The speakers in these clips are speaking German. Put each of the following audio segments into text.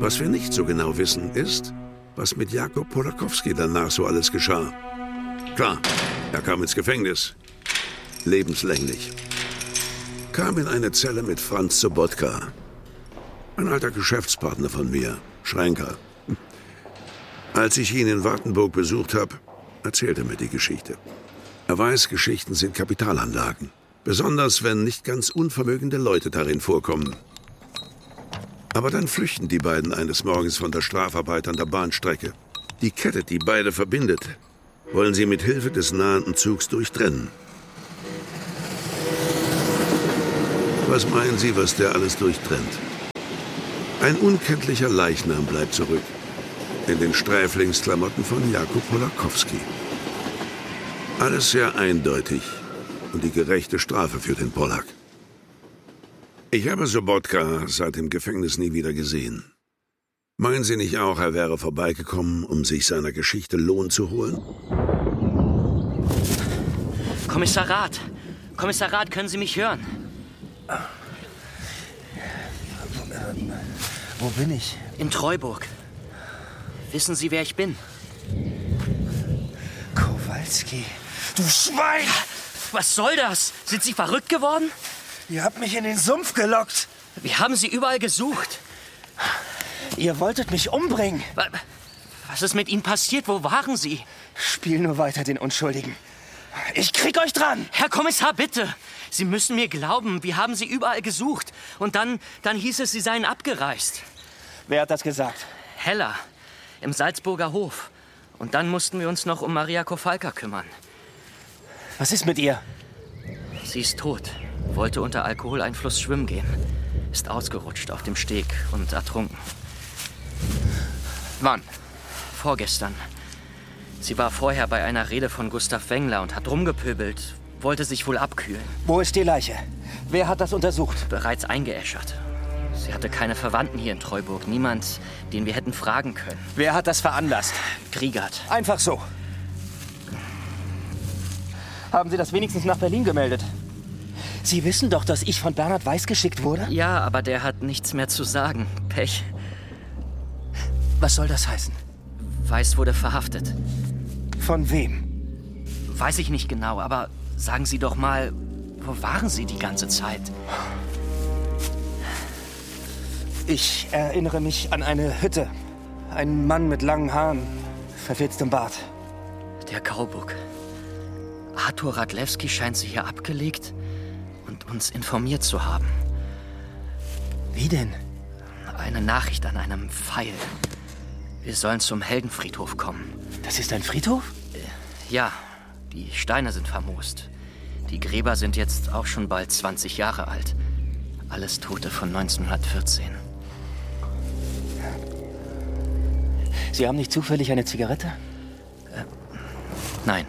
Was wir nicht so genau wissen, ist, was mit Jakob Polakowski danach so alles geschah. Klar, er kam ins Gefängnis. Lebenslänglich. Kam in eine Zelle mit Franz Sobotka. Ein alter Geschäftspartner von mir, Schränker. Als ich ihn in Wartenburg besucht habe, erzählte er mir die Geschichte. Er weiß, Geschichten sind Kapitalanlagen. Besonders, wenn nicht ganz unvermögende Leute darin vorkommen. Aber dann flüchten die beiden eines Morgens von der Strafarbeit an der Bahnstrecke. Die Kette, die beide verbindet, wollen sie mit Hilfe des nahenden Zugs durchtrennen. Was meinen Sie, was der alles durchtrennt? Ein unkenntlicher Leichnam bleibt zurück. In den Sträflingsklamotten von Jakob Polakowski. Alles sehr eindeutig und die gerechte Strafe für den Polak. Ich habe Sobotka seit dem Gefängnis nie wieder gesehen. Meinen Sie nicht auch, er wäre vorbeigekommen, um sich seiner Geschichte Lohn zu holen? Kommissariat! Kommissariat, können Sie mich hören? Wo bin ich? In Treuburg. Wissen Sie, wer ich bin? Kowalski. Du Schwein! Was soll das? Sind Sie verrückt geworden? Ihr habt mich in den Sumpf gelockt. Wir haben Sie überall gesucht. Ihr wolltet mich umbringen. Was ist mit Ihnen passiert? Wo waren Sie? Spiel nur weiter den Unschuldigen. Ich krieg euch dran! Herr Kommissar, bitte! Sie müssen mir glauben, wir haben Sie überall gesucht. Und dann hieß es, Sie seien abgereist. Wer hat das gesagt? Heller, im Salzburger Hof. Und dann mussten wir uns noch um Maria Kowalka kümmern. Was ist mit ihr? Sie ist tot. Wollte unter Alkoholeinfluss schwimmen gehen. Ist ausgerutscht auf dem Steg und ertrunken. Wann? Vorgestern. Sie war vorher bei einer Rede von Gustav Wengler und hat rumgepöbelt. Wollte sich wohl abkühlen. Wo ist die Leiche? Wer hat das untersucht? Bereits eingeäschert. Sie hatte keine Verwandten hier in Treuburg. Niemand, den wir hätten fragen können. Wer hat das veranlasst? Griegert. Einfach so. Haben Sie das wenigstens nach Berlin gemeldet? Sie wissen doch, dass ich von Bernhard Weiß geschickt wurde? Ja, aber der hat nichts mehr zu sagen. Pech. Was soll das heißen? Weiß wurde verhaftet. Von wem? Weiß ich nicht genau, aber sagen Sie doch mal, wo waren Sie die ganze Zeit? Ich erinnere mich an eine Hütte. Ein Mann mit langen Haaren, verfilztem Bart. Der Graubuck. Arthur Radlewski scheint sich hier abgelegt und uns informiert zu haben. Wie denn? Eine Nachricht an einem Pfeil. Wir sollen zum Heldenfriedhof kommen. Das ist ein Friedhof? Ja, die Steine sind vermoost. Die Gräber sind jetzt auch schon bald 20 Jahre alt. Alles Tote von 1914. Sie haben nicht zufällig eine Zigarette? Nein.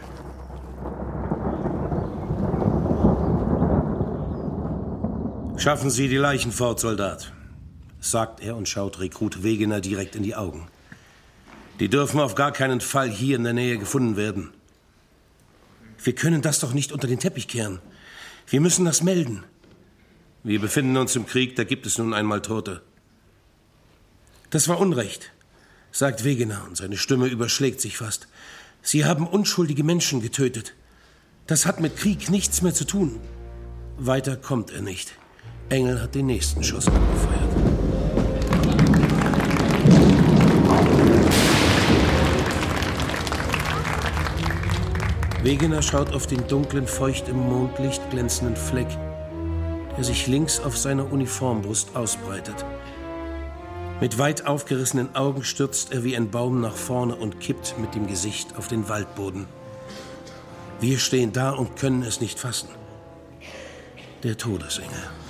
Schaffen Sie die Leichen fort, Soldat, sagt er und schaut Rekrut Wegener direkt in die Augen. Die dürfen auf gar keinen Fall hier in der Nähe gefunden werden. Wir können das doch nicht unter den Teppich kehren. Wir müssen das melden. Wir befinden uns im Krieg, da gibt es nun einmal Tote. Das war Unrecht, sagt Wegener und seine Stimme überschlägt sich fast. Sie haben unschuldige Menschen getötet. Das hat mit Krieg nichts mehr zu tun. Weiter kommt er nicht. Engel hat den nächsten Schuss abgefeuert. Wegener schaut auf den dunklen, feucht im Mondlicht glänzenden Fleck, der sich links auf seiner Uniformbrust ausbreitet. Mit weit aufgerissenen Augen stürzt er wie ein Baum nach vorne und kippt mit dem Gesicht auf den Waldboden. Wir stehen da und können es nicht fassen. Der Todesengel.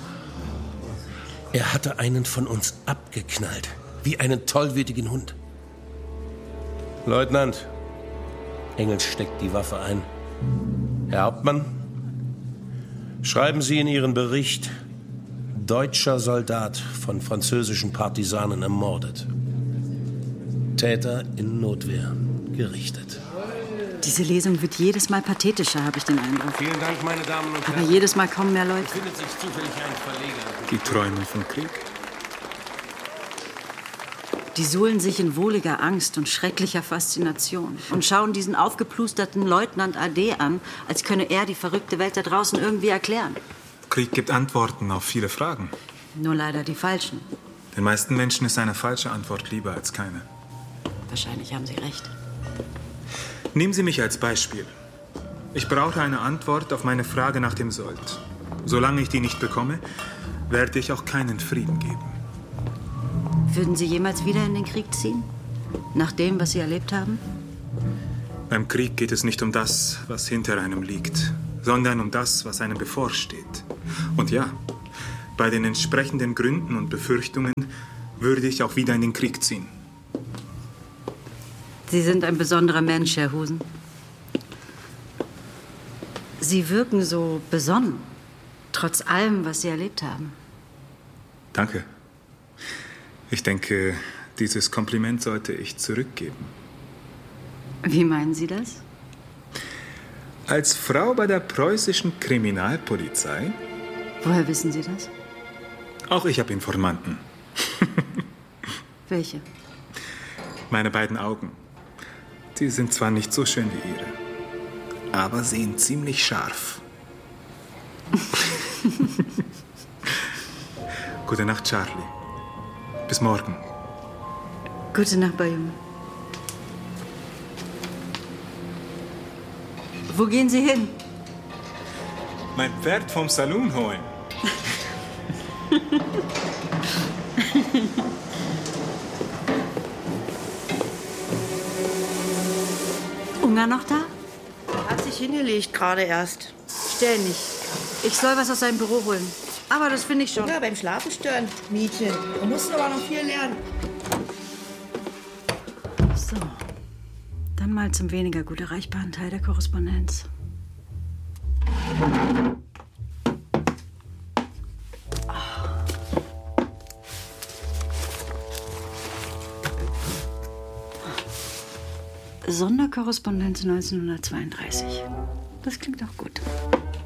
Er hatte einen von uns abgeknallt, wie einen tollwütigen Hund. Leutnant, Engel steckt die Waffe ein. Herr Hauptmann, schreiben Sie in Ihren Bericht, deutscher Soldat von französischen Partisanen ermordet. Täter in Notwehr gerichtet. Diese Lesung wird jedes Mal pathetischer, habe ich den Eindruck. Vielen Dank, meine Damen und Herren. Aber jedes Mal kommen mehr Leute. Befindet sich zufällig ein Verleger. Die Träume vom Krieg. Die suhlen sich in wohliger Angst und schrecklicher Faszination und schauen diesen aufgeplusterten Leutnant AD an, als könne er die verrückte Welt da draußen irgendwie erklären. Krieg gibt Antworten auf viele Fragen. Nur leider die falschen. Den meisten Menschen ist eine falsche Antwort lieber als keine. Wahrscheinlich haben Sie recht. Nehmen Sie mich als Beispiel. Ich brauche eine Antwort auf meine Frage nach dem Sold. Solange ich die nicht bekomme, werde ich auch keinen Frieden geben. Würden Sie jemals wieder in den Krieg ziehen? Nach dem, was Sie erlebt haben? Beim Krieg geht es nicht um das, was hinter einem liegt, sondern um das, was einem bevorsteht. Und ja, bei den entsprechenden Gründen und Befürchtungen würde ich auch wieder in den Krieg ziehen. Sie sind ein besonderer Mensch, Herr Husen. Sie wirken so besonnen, trotz allem, was Sie erlebt haben. Danke. Ich denke, dieses Kompliment sollte ich zurückgeben. Wie meinen Sie das? Als Frau bei der preußischen Kriminalpolizei? Woher wissen Sie das? Auch ich habe Informanten. Welche? Meine beiden Augen. Sie sind zwar nicht so schön wie Ihre, aber sehen ziemlich scharf. Gute Nacht, Charlie. Bis morgen. Gute Nacht, Bayum. Wo gehen Sie hin? Mein Pferd vom Saloon holen. Ungar noch da? Hat sich hingelegt, gerade erst. Stell nicht. Ich soll was aus seinem Büro holen. Aber das finde ich schon. Ja, beim Schlafen stören, Mädchen. Du musst aber noch viel lernen. So. Dann mal zum weniger gut erreichbaren Teil der Korrespondenz. Sonderkorrespondenz 1932. Das klingt auch gut.